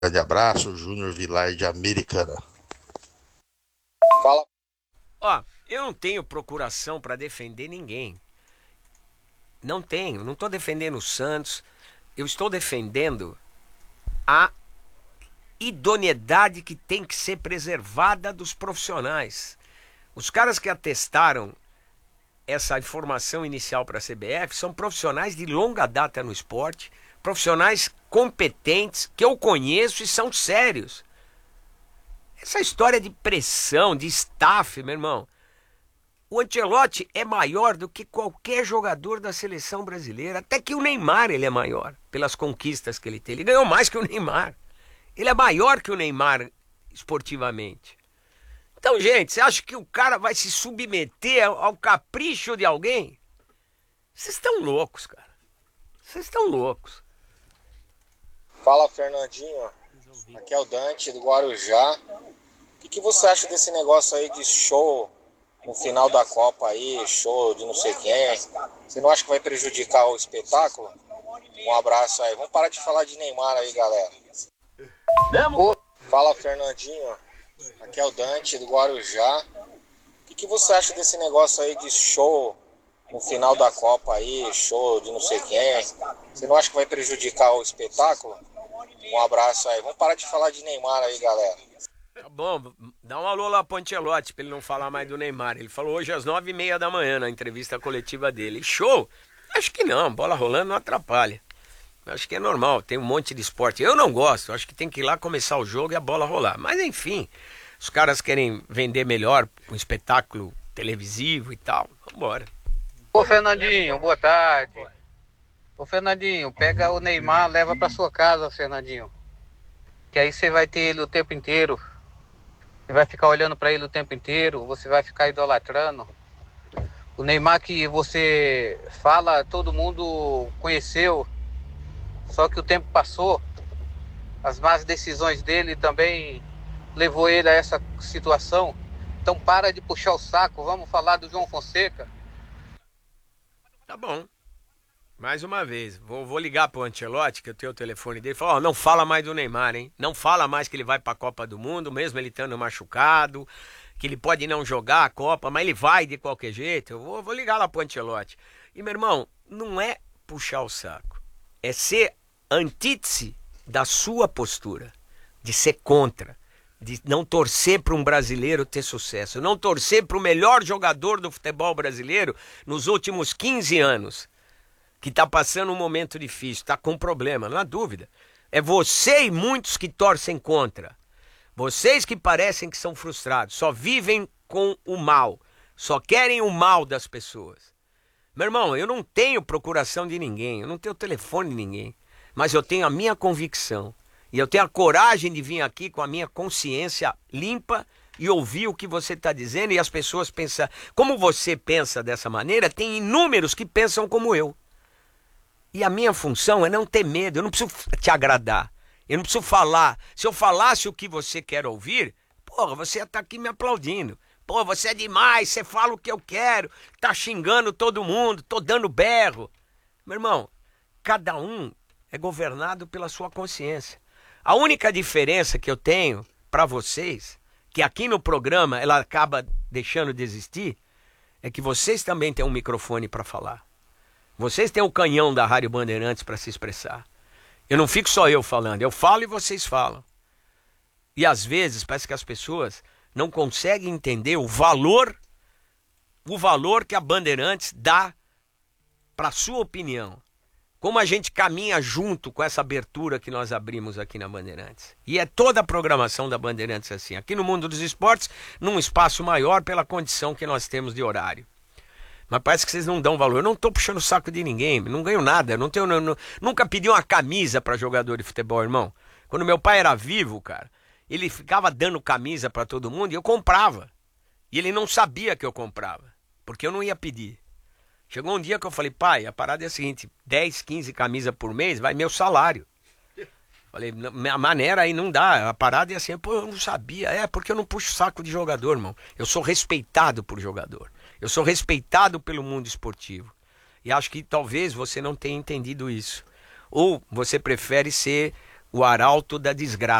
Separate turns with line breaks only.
Grande abraço, Júnior Vilar de Americana.
Fala.
Ó, eu não tenho procuração para defender ninguém. Não tenho, não estou defendendo o Santos. Eu estou defendendo a idoneidade que tem que ser preservada dos profissionais. Os caras que atestaram essa informação inicial para a CBF são profissionais de longa data no esporte, profissionais competentes, que eu conheço e são sérios. Essa história de pressão, de staff, meu irmão. O Ancelotti é maior do que qualquer jogador da seleção brasileira. Até que o Neymar ele é maior, pelas conquistas que ele tem. Ele ganhou mais que o Neymar. Ele é maior que o Neymar esportivamente. Então, gente, você acha que o cara vai se submeter ao capricho de alguém? Vocês estão loucos, cara. Vocês estão loucos.
Fala, Fernandinho. Aqui é o Dante do Guarujá. O que você acha desse negócio aí de show no final da Copa aí, show de não sei quem? Você não acha que vai prejudicar o espetáculo? Um abraço aí. Vamos parar de falar de Neymar aí, galera. Fala, Fernandinho. Aqui é o Dante do Guarujá. O que você acha desse negócio aí de show no final da Copa aí, show de não sei quem? Você não acha que vai prejudicar o espetáculo? Um abraço aí. Vamos parar de falar de Neymar aí, galera.
Tá bom, dá um alô lá pro Ancelotti pra ele não falar mais do Neymar. Ele falou hoje às 9h30 da manhã na entrevista coletiva dele. Show? Acho que não, bola rolando não atrapalha. Acho que é normal, tem um monte de esporte. Eu não gosto, acho que tem que ir lá começar o jogo e a bola rolar. Mas enfim, os caras querem vender melhor um espetáculo televisivo e tal. Vambora.
Ô Fernandinho, boa tarde. Ô Fernandinho, pega o Neymar, leva pra sua casa, Fernandinho. Que aí você vai ter ele o tempo inteiro. Você vai ficar olhando pra ele o tempo inteiro, você vai ficar idolatrando. O Neymar que você fala, todo mundo conheceu. Só que o tempo passou, as más decisões dele também levou ele a essa situação. Então para de puxar o saco, vamos falar do João Fonseca.
Tá bom. Mais uma vez, vou ligar pro Ancelotti, que eu tenho o telefone dele, e falar, não fala mais do Neymar, hein? Não fala mais que ele vai pra Copa do Mundo, mesmo ele estando machucado, que ele pode não jogar a Copa, mas ele vai de qualquer jeito. Eu vou ligar lá pro Ancelotti. E, meu irmão, não é puxar o saco, é ser antítese da sua postura, de ser contra, de não torcer para um brasileiro ter sucesso, não torcer para o melhor jogador do futebol brasileiro nos últimos 15 anos, que está passando um momento difícil, está com problema, não há dúvida. É você e muitos que torcem contra. Vocês que parecem que são frustrados, só vivem com o mal, só querem o mal das pessoas. Meu irmão, eu não tenho procuração de ninguém, eu não tenho telefone de ninguém. Mas eu tenho a minha convicção. E eu tenho a coragem de vir aqui com a minha consciência limpa e ouvir o que você está dizendo e as pessoas pensam. Como você pensa dessa maneira, tem inúmeros que pensam como eu. E a minha função é não ter medo, eu não preciso te agradar. Eu não preciso falar. Se eu falasse o que você quer ouvir, porra, você ia estar aqui me aplaudindo. Pô, você é demais, você fala o que eu quero, tá xingando todo mundo, tô dando berro. Meu irmão, cada um é governado pela sua consciência. A única diferença que eu tenho para vocês, que aqui no programa ela acaba deixando de existir, é que vocês também têm um microfone para falar. Vocês têm o canhão da Rádio Bandeirantes para se expressar. Eu não fico só eu falando, eu falo e vocês falam. E às vezes parece que as pessoas não conseguem entender o valor que a Bandeirantes dá para a sua opinião. Como a gente caminha junto com essa abertura que nós abrimos aqui na Bandeirantes. E é toda a programação da Bandeirantes assim. Aqui no mundo dos esportes, num espaço maior pela condição que nós temos de horário. Mas parece que vocês não dão valor. Eu não estou puxando o saco de ninguém, não ganho nada. Nunca pedi uma camisa para jogador de futebol, irmão. Quando meu pai era vivo, cara, ele ficava dando camisa para todo mundo e eu comprava. E ele não sabia que eu comprava, porque eu não ia pedir. Chegou um dia que eu falei, pai, a parada é a seguinte, 10, 15 camisas por mês, vai meu salário. Falei, a maneira aí não dá, a parada é assim, pô, eu não sabia. É, porque eu não puxo saco de jogador, irmão. Eu sou respeitado por jogador. Eu sou respeitado pelo mundo esportivo. E acho que talvez você não tenha entendido isso. Ou você prefere ser o arauto da desgraça.